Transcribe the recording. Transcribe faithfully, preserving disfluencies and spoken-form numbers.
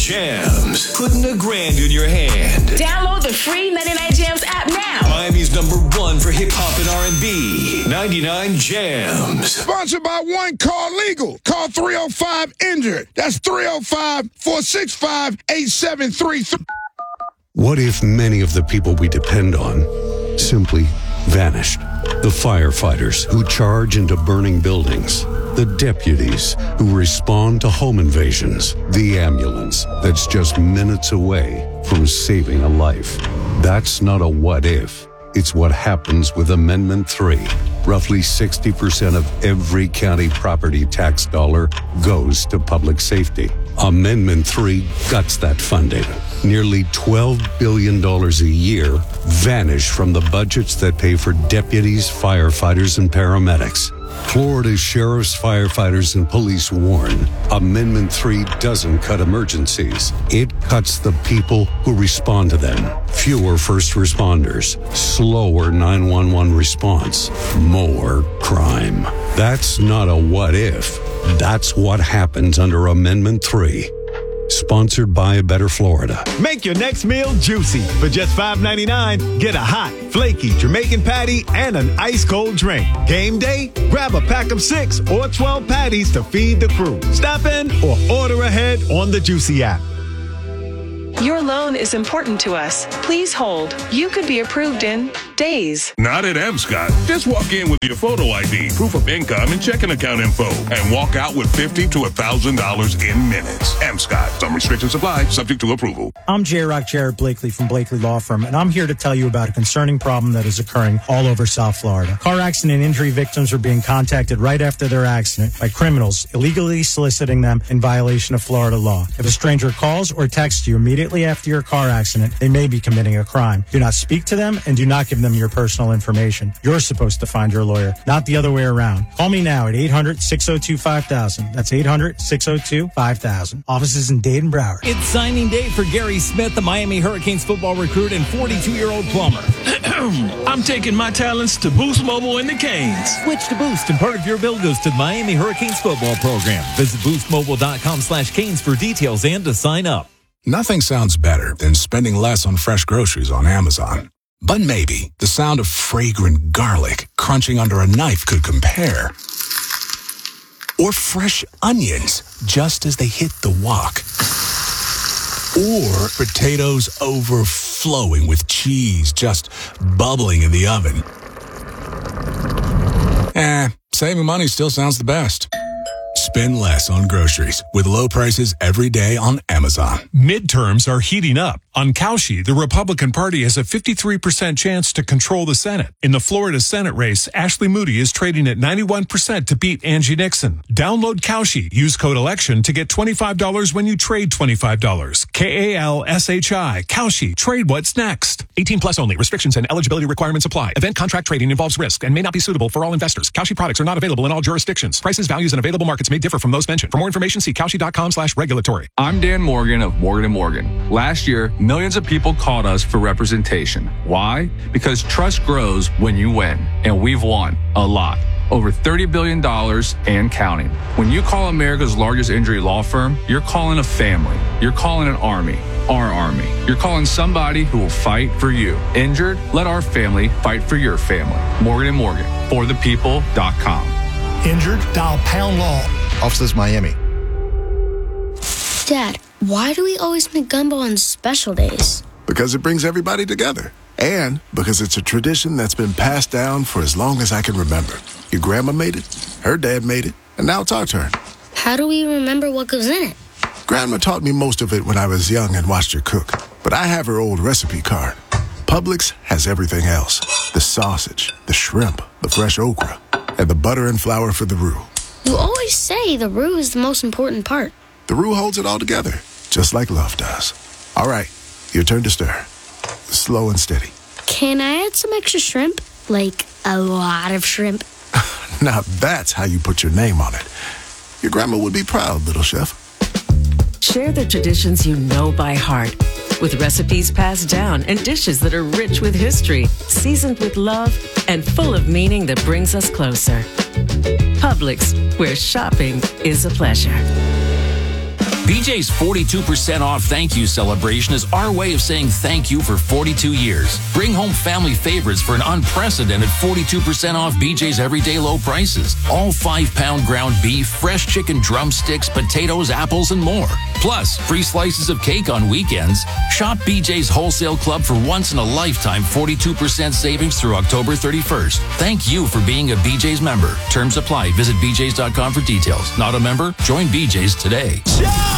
Jams. Putting a grand in your hand. Download the free ninety-nine Jams app now. Miami's number one for hip-hop and R and B. ninety-nine Jams. Sponsored by One Call Legal. Call three oh five injured. That's three oh five, four six five, eight seven three three. What if many of the people we depend on simply vanished? The firefighters who charge into burning buildings. The deputies who respond to home invasions. The ambulance that's just minutes away from saving a life. That's not a what if. It's what happens with Amendment three. Roughly sixty percent of every county property tax dollar goes to public safety. Amendment three guts that funding. Nearly twelve billion dollars a year vanish from the budgets that pay for deputies, firefighters, and paramedics. Florida's sheriffs, firefighters, and police warn Amendment three doesn't cut emergencies. It cuts the people who respond to them. Fewer first responders, slower nine one one response, more crime. That's not a what if. That's what happens under Amendment three. Sponsored by Better Florida. Make your next meal juicy. For just five ninety-nine, get a hot, flaky Jamaican patty and an ice-cold drink. Game day? Grab a pack of six or twelve patties to feed the crew. Stop in or order ahead on the Juicy app. Your loan is important to us. Please hold. You could be approved in days. Not at M. Scott. Just walk in with your photo I D, proof of income, and checking account info, and walk out with fifty to one thousand dollars in minutes. M. Scott. Some restrictions apply, subject to approval. I'm J-Rock Jared Blakely from Blakely Law Firm, and I'm here to tell you about a concerning problem that is occurring all over South Florida. Car accident injury victims are being contacted right after their accident by criminals illegally soliciting them in violation of Florida law. If a stranger calls or texts you immediately after your car accident, they may be committing a crime. Do not speak to them and do not give them your personal information. You're supposed to find your lawyer, not the other way around. Call me now at eight hundred, six oh two, five thousand. That's eight hundred, six oh two, five thousand. Offices in Dade and Broward. It's signing day for Gary Smith, the Miami Hurricanes football recruit and forty-two-year-old plumber. I'm taking my talents to Boost Mobile and the Canes. Switch to Boost and part of your bill goes to the Miami Hurricanes football program. Visit boost mobile dot com slash Canes for details and to sign up. Nothing sounds better than spending less on fresh groceries on Amazon. But maybe the sound of fragrant garlic crunching under a knife could compare. Or fresh onions just as they hit the wok. Or potatoes overflowing with cheese just bubbling in the oven. Eh, saving money still sounds the best. Spend less on groceries with low prices every day on Amazon. Midterms are heating up. On Cauchy, the Republican Party has a fifty-three percent chance to control the Senate. In the Florida Senate race, Ashley Moody is trading at ninety-one percent to beat Angie Nixon. Download Cauchy. Use code ELECTION to get twenty-five dollars when you trade twenty-five dollars. K A L S H I. Cauchy. Trade what's next. eighteen plus only. Restrictions and eligibility requirements apply. Event contract trading involves risk and may not be suitable for all investors. Cauchy products are not available in all jurisdictions. Prices, values, and available markets may differ from those mentioned. For more information, see cauchy dot com slash regulatory. I'm Dan Morgan of Morgan and Morgan. Last year, millions of people called us for representation. Why? Because trust grows when you win. And we've won a lot. Over thirty billion dollars and counting. When you call America's largest injury law firm, you're calling a family. You're calling an army. Our army. You're calling somebody who will fight for you. Injured? Let our family fight for your family. Morgan and Morgan. For the people dot com. Injured? Dial Pound Law. Offices Miami. Dad, why do we always make gumbo on special days? Because it brings everybody together. And because it's a tradition that's been passed down for as long as I can remember. Your grandma made it, her dad made it, and now it's our turn. How do we remember what goes in it? Grandma taught me most of it when I was young and watched her cook. But I have her old recipe card. Publix has everything else. The sausage, the shrimp, the fresh okra, and the butter and flour for the roux. You always say the roux is the most important part. The roux holds it all together, just like love does. All right, your turn to stir. Slow and steady. Can I add some extra shrimp? Like a lot of shrimp? Now that's how you put your name on it. Your grandma would be proud, little chef. Share the traditions you know by heart. With recipes passed down and dishes that are rich with history, seasoned with love, and full of meaning that brings us closer. Publix, where shopping is a pleasure. B J's forty-two percent off thank you celebration is our way of saying thank you for forty-two years. Bring home family favorites for an unprecedented forty-two percent off B J's everyday low prices. All five-pound ground beef, fresh chicken drumsticks, potatoes, apples, and more. Plus, free slices of cake on weekends. Shop B J's Wholesale Club for once-in-a-lifetime forty-two percent savings through October thirty-first. Thank you for being a B J's member. Terms apply. Visit B J's dot com for details. Not a member? Join B J's today. Yeah!